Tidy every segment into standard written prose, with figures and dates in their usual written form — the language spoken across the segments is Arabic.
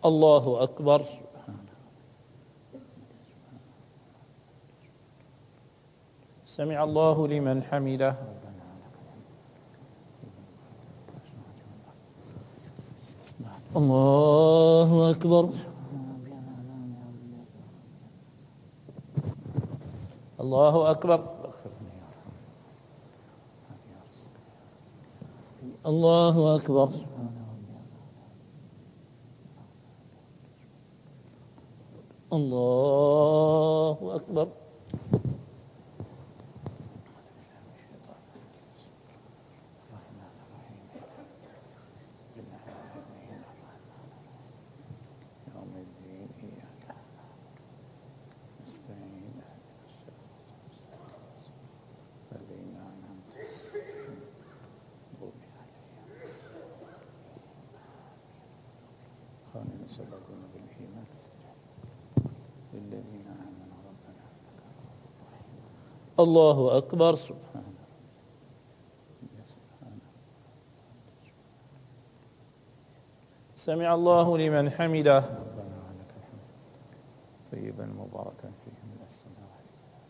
الله أكبر. سمع الله لمن حمده. الله أكبر. الله أكبر. الله أكبر. الله أكبر. الله أكبر. سمع الله لمن حمده. طيبا مباركا فيه من السماوات.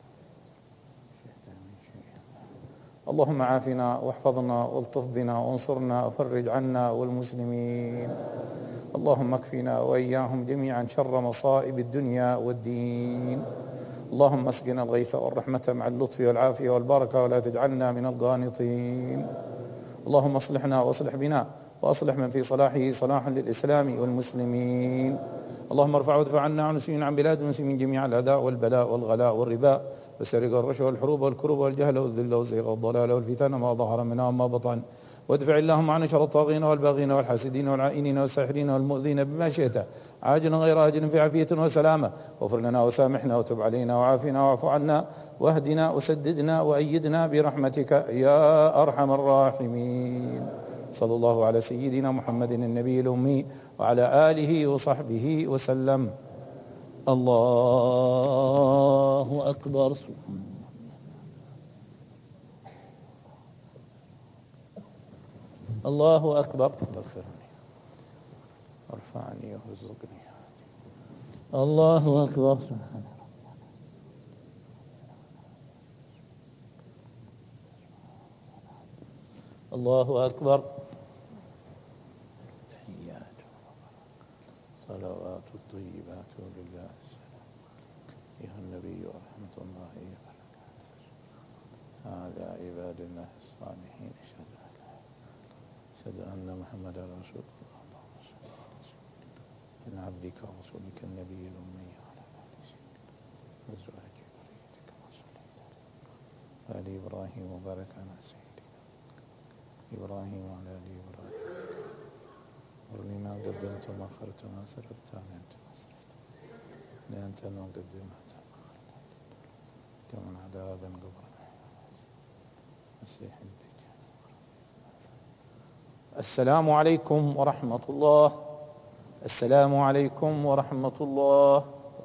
اللهم عافنا واحفظنا والطف بنا وانصرنا وفرج عنا والمسلمين. اللهم اكفنا وإياهم جميعا شر مصائب الدنيا والدين. اللهم اسقنا الغيث والرحمة مع اللطف والعافية والبركة ولا تجعلنا من القانطين. اللهم اصلحنا واصلح بنا وأصلح من في صلاحه صلاحا للإسلام والمسلمين. اللهم ارفع وادفع عنا عن المسلمين عن بلاد المسلمين جميع الأعداء والبلاء والغلاء والربا والسرقة والرشوة والحروب والكروب والجهل والذل والزيغ والضلال والفتن ما ظهر منها وما بطن. وادفع اللهم عن شر الطاغين والباغين والحاسدين والعائنين والساحرين والمؤذين بما شئت عاجلا غير آجل في عافية وسلامة. واغفر لنا وسامحنا وتب علينا وعافنا واعف عنا واهدنا وسددنا وأيدنا برحمتك يا أرحم الراحمين. صلى الله على سيدنا محمد النبي الأمي وعلى آله وصحبه وسلم. الله أكبر. الله أكبر. اغفرني وارفعني وارزقني. الله أكبر. الله أكبر. تحيات صلوات الطيبات ولله السلام. أيها النبي ورحمة الله وبركاته. هذا عباد الله الصالحين. أشهد أن محمدا رسول الله. اللهم صل على عبدك ورسولك النبي الأمي وعلى آله وأزواجه وذريته كما صليت على آل إبراهيم وبارك على سيدنا إبراهيم وعلى آل إبراهيم. اغفر ما قدمت وما أخرت وما أسررت وما أنت ما أسرفت لا أنت ما قدمت كمن عذابا قبرا مسيح الدين. السلام عليكم ورحمة الله. السلام عليكم ورحمة الله.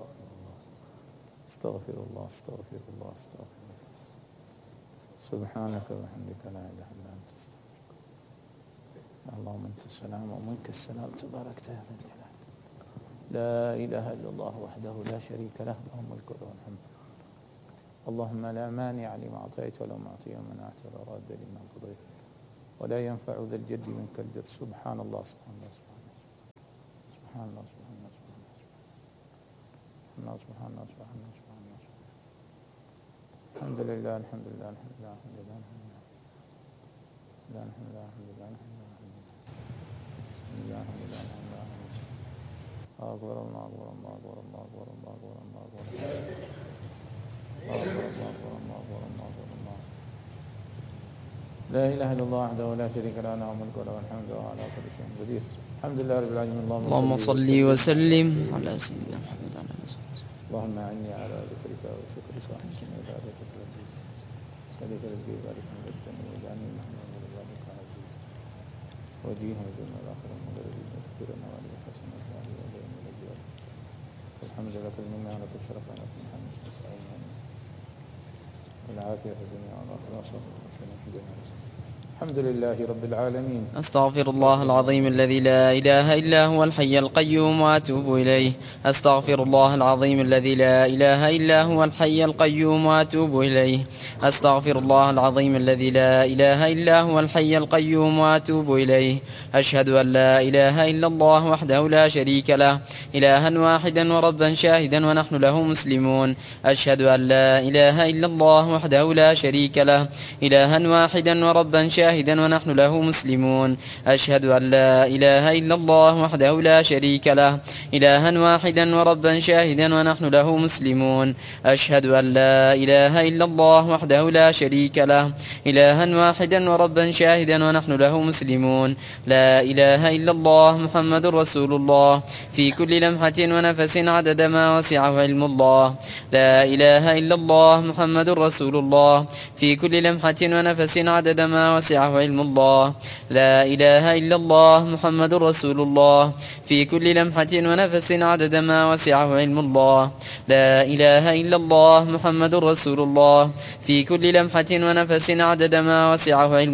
استغفر الله استغفر الله استغفر الله. سبحانك وبحمدك لا إله إلا أنت استغفرك. اللهم أنت السلام ومنك السلام تبارك يا ذا الجلال. لا إله إلا الله وحده لا شريك له له الملك وله الحمد. اللهم لا مانع لما أعطيت ولا معطي ومنعت ولا راد لما قضيت ولا ينفع ذا الجد منك الجد. سبحان الله سبحان الله سبحان الله سبحان الله سبحان الله سبحان الله سبحان الله سبحان الله سبحان الله. الحمد لله الحمد لله الحمد لله الحمد لله الحمد لله الحمد لله الحمد لله الحمد لله الحمد لله الحمد لله الحمد لله. أكبر الله أكبر الله أكبر الله أكبر الله أكبر الله أكبر الله أكبر الله أكبر الله أكبر الله أكبر الله. لا إله إلا الله وحده لا شريك له له الملك وله الحمد وهو على كل شيء قدير. الحمد لله رب العالمين. اللهم صل وسلم على سيدنا محمد وعلى آله وصحبه. اللهم أعني على ذكرك وشكرك وحسن عبادتك والعزيز. اسألك رزقي وبارك من رزقني واجعلني محمدا ورضاك عزيز وجيها الدنيا والآخرة مدرجين كثيرا وعلي حسن الله ودين الأجيال. الحمد لله كل مما على كل شرف على كل حمد والعافية في الدنيا والآخرة وصلى الله وسلم على الحمد لله رب العالمين. أستغفر الله العظيم الذي لا إله إلا هو الحي القيوم وأتوب إليه. أستغفر الله العظيم الذي لا إله إلا هو الحي القيوم وأتوب إليه. أستغفر الله العظيم الذي لا إله إلا هو الحي القيوم وأتوب إليه. أشهد أن لا إله إلا الله وحده لا شريك له إلها واحدا وربا شاهدا ونحن له مسلمون. أشهد أن لا إله إلا الله وحده لا شريك له إلها واحدا وربا شاهدا ونحن له مسلمون. أشهد أن لا إله إلا الله وحده لا شريك له إلها واحدا وربا شاهدا ونحن له مسلمون. أشهد أن لا إله إلا الله وحده لا شريك له إلها واحدا وربا شاهدا ونحن له مسلمون. لا إله إلا الله محمد رسول الله في كل لمحة ونفس عدد ما وسعه علم الله. لا إله إلا الله محمد رسول الله في كل لمحة ونفس عدد ما وسعه علم الله. لا إله إلا الله محمد رسول الله في كل لمحة ونفس عدد ما وسعه علم الله. لا إله إلا الله محمد رسول الله في كل لمحة ونفس عدد ما وسعه علم